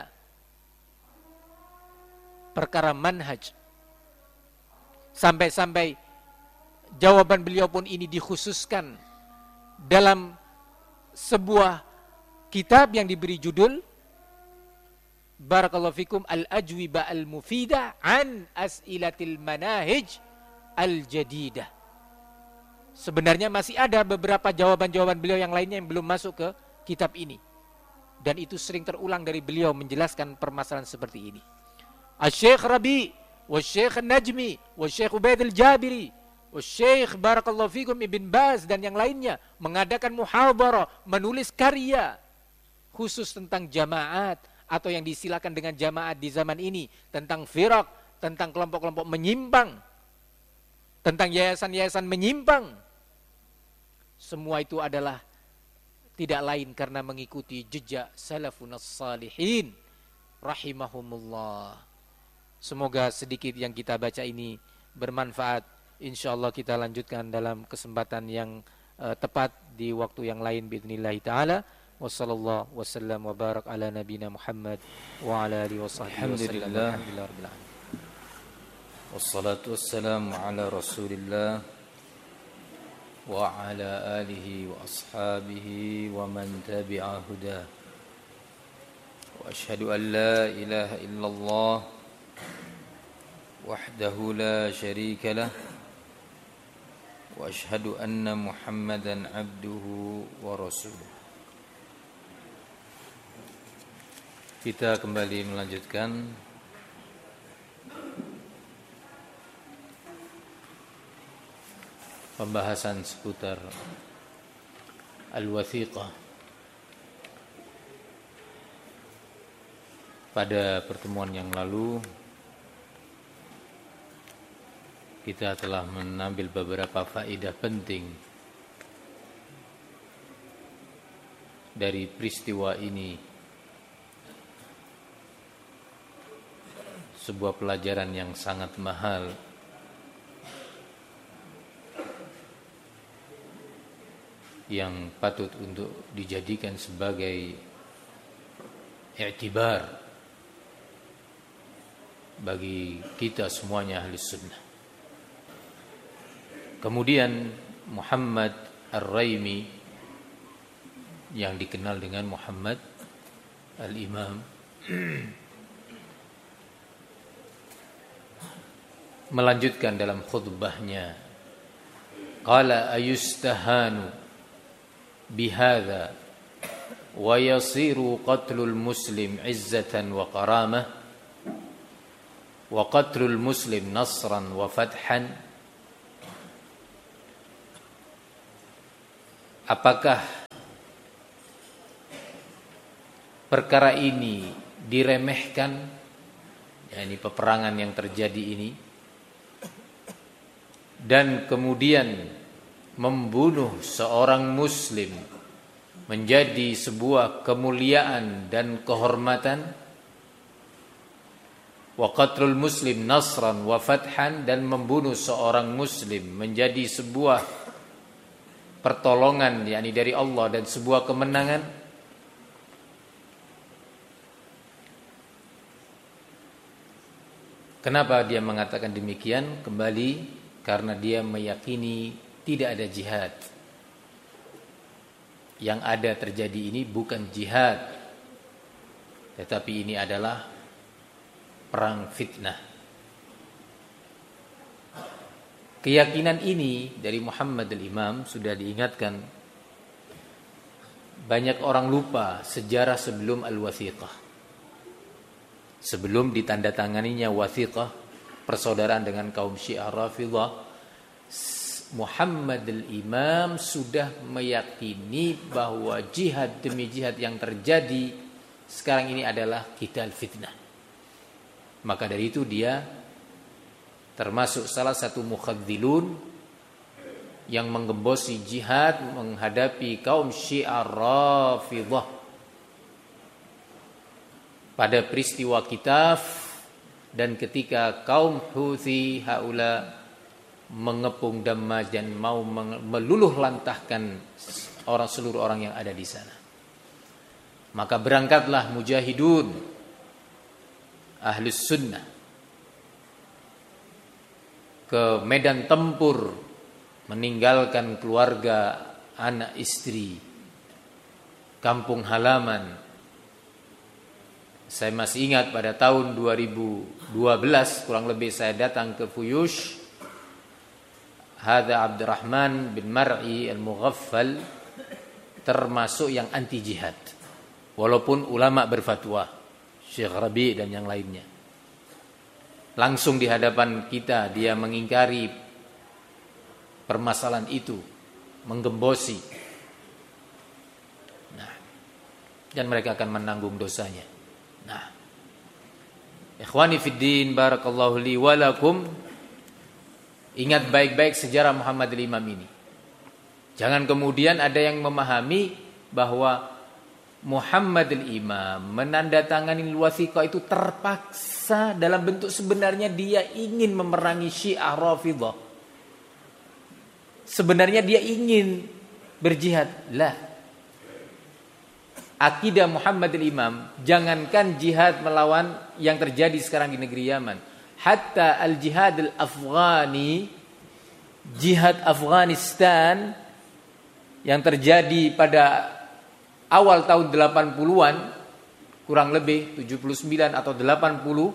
perkara manhaj. Sampai-sampai jawaban beliau pun ini dikhususkan dalam sebuah kitab yang diberi judul Barakallahu fikum al-ajwibah al-mufidah an as'ilatil manahij al-jadidah. Sebenarnya masih ada beberapa jawaban-jawaban beliau yang lainnya yang belum masuk ke kitab ini. Dan itu sering terulang dari beliau menjelaskan permasalahan seperti ini. Asy-Syaikh Rabi, wa Syekh Najmi, wa Syekh Ubaid al-Jabiri, wa Syekh Barakallahu fikum Ibn Baz dan yang lainnya mengadakan muhadharah, menulis karya khusus tentang jamaat atau yang disilakan dengan jamaat di zaman ini, tentang firaq, tentang kelompok-kelompok menyimpang, tentang yayasan-yayasan menyimpang. Semua itu adalah tidak lain karena mengikuti jejak salafunas salihin rahimahumullah. Semoga sedikit yang kita baca ini bermanfaat. Insyaallah kita lanjutkan dalam kesempatan yang uh, tepat di waktu yang lain biidznillah taala. Wassallallahu wasallam wa barak ala nabina Muhammad wa ala alihi washabbihi wasallam. Alhamdulillah rabbil alamin. Wassalatu wassalamu ala Rasulillah wa ala alihi wa ashabihi wa man tabi'a huda. Wa asyhadu an la ilaha illallah wahdahu la syarika lah wa asyhadu anna Muhammadan abduhu wa rasuluh. Kita kembali melanjutkan pembahasan seputar al-wathiqah. Pada pertemuan yang lalu kita telah mengambil beberapa faedah penting dari peristiwa ini. Sebuah pelajaran yang sangat mahal yang patut untuk dijadikan sebagai i'tibar bagi kita semuanya ahli sunnah. Kemudian Muhammad Ar-Raimi yang dikenal dengan Muhammad Al-Imam melanjutkan dalam khutbahnya, qala ayustahanu bihadza wa yasiru qatlul muslim izzatan wa karamah. wa qatlul muslim nasran wa fathan. Apakah perkara ini diremehkan, yakni peperangan yang terjadi ini, dan kemudian membunuh seorang muslim menjadi sebuah kemuliaan dan kehormatan? Wa qatlul muslim nasran wa fathan, dan membunuh seorang muslim menjadi sebuah pertolongan, yakni dari Allah, dan sebuah kemenangan. Kenapa dia mengatakan demikian? Kembali karena dia meyakini tidak ada jihad. Yang ada terjadi ini bukan jihad, tetapi ini adalah perang fitnah. Keyakinan ini dari Muhammad al-Imam sudah diingatkan. Banyak orang lupa sejarah sebelum al-wathiqah. Sebelum ditandatanganinya wathiqah, persaudaraan dengan kaum Syiah Rafidhah, Muhammad al-Imam sudah meyakini bahwa jihad demi jihad yang terjadi sekarang ini adalah qital fitnah. Maka dari itu dia termasuk salah satu mukhadzilun yang menggembosi jihad menghadapi kaum Syiah Rafidhah. Pada peristiwa Kitaf dan ketika kaum Houthi haula mengepung Dammaj dan mau meluluh lantahkan orang seluruh orang yang ada di sana, maka berangkatlah mujahidun Ahlus Sunnah ke medan tempur, meninggalkan keluarga, anak istri, kampung halaman. Saya masih ingat pada tahun dua ribu dua belas kurang lebih saya datang ke Fuyush. Hadza Abdurrahman bin Mar'i al-Mughaffal termasuk yang anti jihad, walaupun ulama berfatwa, Syekh Rabi dan yang lainnya. Langsung di hadapan kita dia mengingkari permasalahan itu, menggembosi. Nah, dan mereka akan menanggung dosanya. Nah, ikhwani fiddin, barakallahu li wa lakum, ingat baik-baik sejarah Muhammad al-Imam ini. Jangan kemudian ada yang memahami bahwa Muhammad al-Imam menandatangani al-wathiqah itu terpaksa, dalam bentuk sebenarnya dia ingin memerangi Syiah Rafidhah. Sebenarnya dia ingin berjihad. Lah. Akidah Muhammad al-Imam, jangankan jihad melawan yang terjadi sekarang di negeri Yaman, hatta al-jihad al-Afghani, jihad Afghanistan yang terjadi pada awal tahun delapan puluhan, kurang lebih tujuh puluh sembilan atau delapan puluh,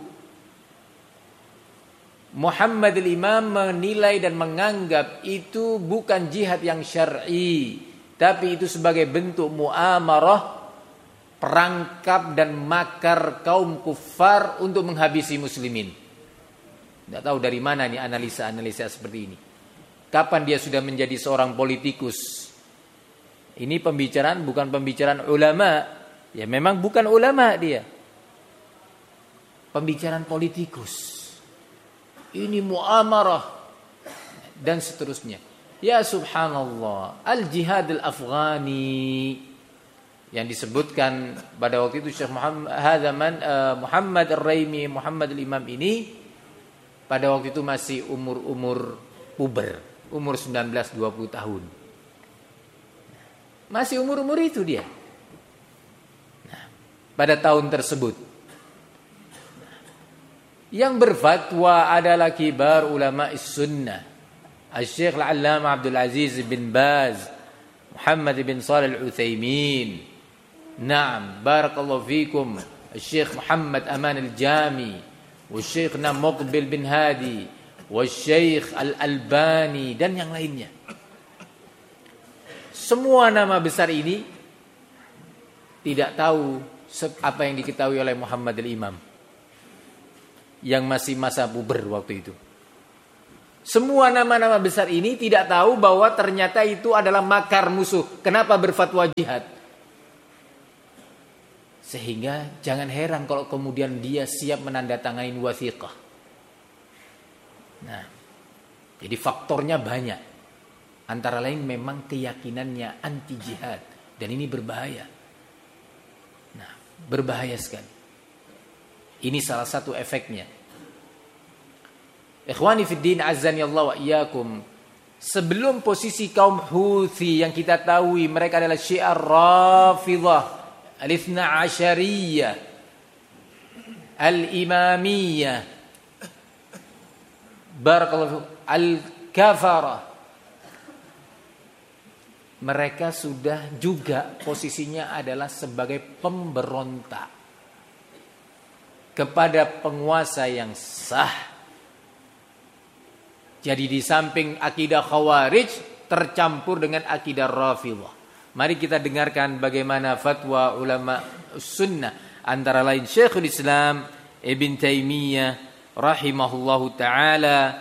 Muhammad al-Imam menilai dan menganggap itu bukan jihad yang syar'i, tapi itu sebagai bentuk muamarah, perangkap dan makar kaum kufar untuk menghabisi muslimin. Tidak tahu dari mana nih analisa-analisa seperti ini. Kapan dia sudah menjadi seorang politikus? Ini pembicaraan bukan pembicaraan ulama. Ya memang bukan ulama dia. Pembicaraan politikus. Ini muamarah dan seterusnya. Ya subhanallah, al-jihad al-Afghani yang disebutkan pada waktu itu Syekh Muhammad Hadaman uh, Muhammad Ar-Raimi, Muhammad al-Imam ini pada waktu itu masih umur-umur puber, umur sembilan belas dua puluh tahun. Masih umur-umur itu dia. Nah, pada tahun tersebut yang berfatwa adalah kibar ulama sunnah, Al-Syekh Al-Allamah Abdul Aziz bin Baz, Muhammad bin Shalih Al-Utsaimin, Naam, barakallahu fikum, Syekh Muhammad Aman Al-Jami, wa Syekh Muqbil bin Hadi, wa Syekh Al-Albani dan yang lainnya. Semua nama besar ini tidak tahu apa yang diketahui oleh Muhammad al-Imam. yang masih masa puber waktu itu. Semua nama-nama besar ini tidak tahu bahwa ternyata itu adalah makar musuh. Kenapa berfatwa jihad? Sehingga jangan heran kalau kemudian dia siap menandatangani wathiqah. Nah, jadi faktornya banyak. Antara lain memang keyakinannya anti jihad. Dan ini berbahaya. Nah, berbahaya sekali. Ini salah satu efeknya. Ikhwani fiddin azani Allah wa iyyakum. Sebelum posisi kaum Houthi yang kita tahu mereka adalah Syiah Rafidhah, Al-Ithna Asyariyah, Al-Imamiyah, Barakallahu Al-Kafarah. Mereka sudah juga posisinya adalah sebagai pemberontak kepada penguasa yang sah. Jadi di samping akidah Khawarij tercampur dengan akidah Rafidhah. Mari kita dengarkan bagaimana fatwa ulama sunnah, antara lain Syekhul Islam Ibn Taimiyah rahimahullahu taala.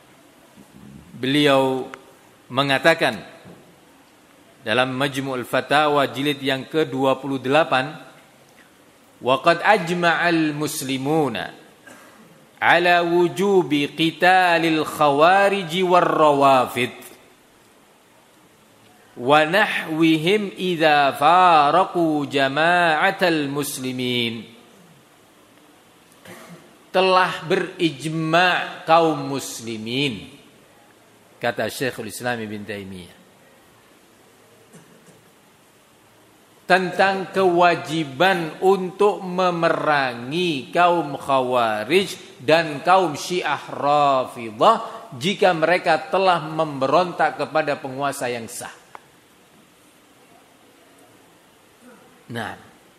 Beliau mengatakan dalam Majmu'ul Fatawa jilid yang ke dua puluh delapan, wa qad ajma'al muslimuna ala wujubi qitalil khawarij war rawafid wa nahwihim idza faraqu jama'atal muslimin. Telah berijma' kaum muslimin, kata Syekhul Islam Ibn Taimiyah, tentang kewajiban untuk memerangi kaum Khawarij dan kaum Syiah Rafidhah jika mereka telah memberontak kepada penguasa yang sah. Nah,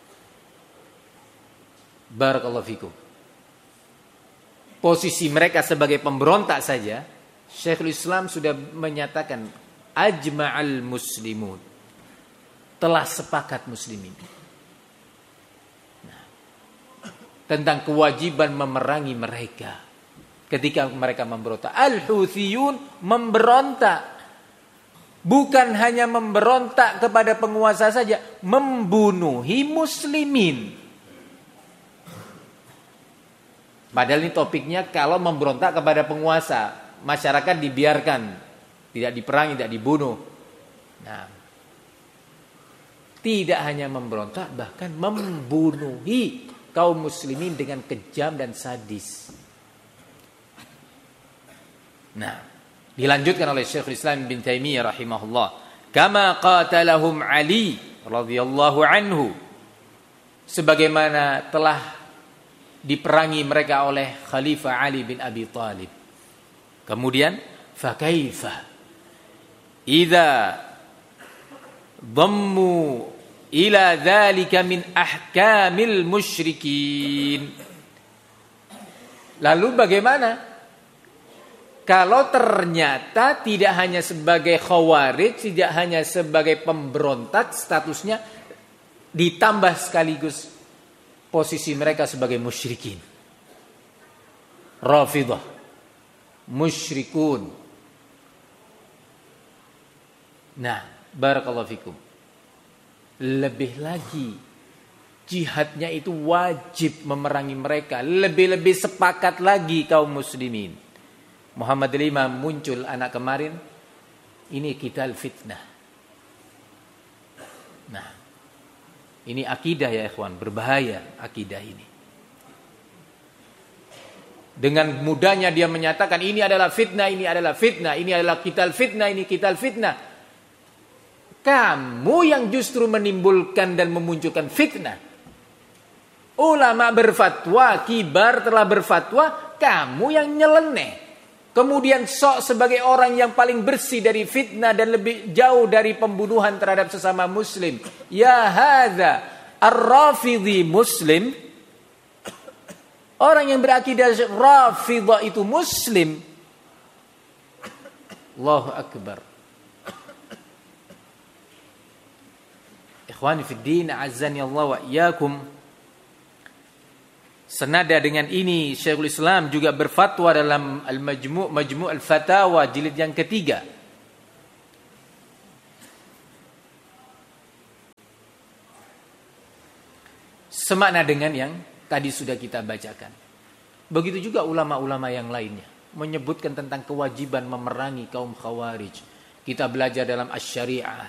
barakallahu fikum. Posisi mereka sebagai pemberontak saja, Syekhul Islam sudah menyatakan ajma'al muslimun, telah sepakat muslimin, nah, tentang kewajiban memerangi mereka ketika mereka memberontak. Al-Houthiyun memberontak, bukan hanya memberontak kepada penguasa saja, membunuhi muslimin. Padahal ini topiknya kalau memberontak kepada penguasa, masyarakat dibiarkan, tidak diperangi, tidak dibunuh. Nah, tidak hanya memberontak, bahkan membunuhi kaum muslimin dengan kejam dan sadis. Nah, dilanjutkan oleh Syekhul Islam bin Taimiyah rahimahullah, kama qatalahum Ali radhiyallahu anhu, sebagaimana telah diperangi mereka oleh Khalifah Ali bin Abi Thalib. Kemudian fa kaifa idza dhammu ila dzalika min ahkamil musyrikin. Lalu bagaimana kalau ternyata tidak hanya sebagai Khawarij, tidak hanya sebagai pemberontak statusnya, ditambah sekaligus posisi mereka sebagai musyrikin, Rafidhah, musyrikun. Nah, barakallahu fikum. Lebih lagi, jihadnya itu wajib memerangi mereka. Lebih-lebih sepakat lagi kaum muslimin. Muhammad lima muncul anak kemarin, ini qital fitnah. Nah, ini akidah ya ikhwan, berbahaya akidah ini. Dengan mudahnya dia menyatakan ini adalah fitnah, ini adalah fitnah, ini adalah qital fitnah, ini qital fitnah. Kamu yang justru menimbulkan dan memunculkan fitnah. Ulama berfatwa, kibar telah berfatwa, kamu yang nyeleneh. Kemudian sok sebagai orang yang paling bersih dari fitnah dan lebih jauh dari pembunuhan terhadap sesama muslim. Ya hadza ar-Rafidhi muslim. Orang yang berakidah Rafidhah itu muslim. Allahu akbar. Ikhwani fid din, azzani Allah wa iyyakum. Senada dengan ini Syekhul Islam juga berfatwa dalam Al-Majmu' Majmu' Al-Fatawa jilid yang ketiga. Semakna dengan yang tadi sudah kita bacakan. Begitu juga ulama-ulama yang lainnya menyebutkan tentang kewajiban memerangi kaum Khawarij. Kita belajar dalam Asy-Syari'ah